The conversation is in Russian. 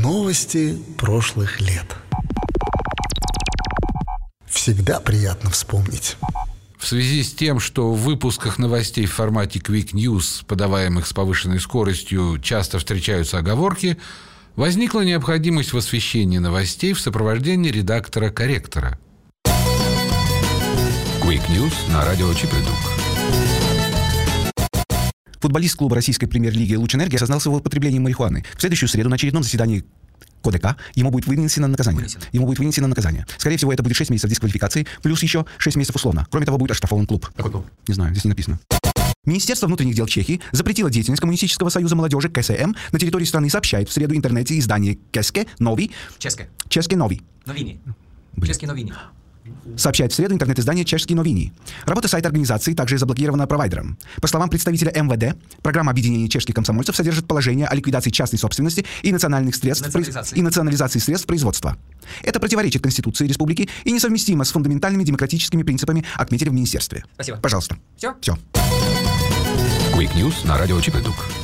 Новости прошлых лет. Всегда приятно вспомнить. В связи с тем, что в выпусках новостей в формате Quick News, подаваемых с повышенной скоростью, часто встречаются оговорки, возникла необходимость в освещении новостей в сопровождении редактора-корректора. Quick News на радио Чип и Дук. Футболист клуба российской премьер-лиги «Лучэнергия» осознался в употреблении марихуаны. В следующую среду на очередном заседании КОДК ему будет вынесено наказание. Скорее всего, это будет 6 месяцев дисквалификации, плюс еще 6 месяцев условно. Кроме того, будет оштрафован клуб. Какой клуб? Не знаю, здесь не написано. Министерство внутренних дел Чехии запретило деятельность Коммунистического союза молодежи КСМ на территории страны, сообщает в среду интернете издание České noviny. České noviny. Сообщает в среду интернет-издание «Чешские новини». Работа сайта организации также заблокирована провайдером. По словам представителя МВД, программа объединения чешских комсомольцев содержит положение о ликвидации частной собственности и национальных средств и национализации средств производства. Это противоречит Конституции республики и несовместимо с фундаментальными демократическими принципами, отметили в министерстве. Спасибо. Пожалуйста. Все? Все. Quick News на радио Чип и Дук.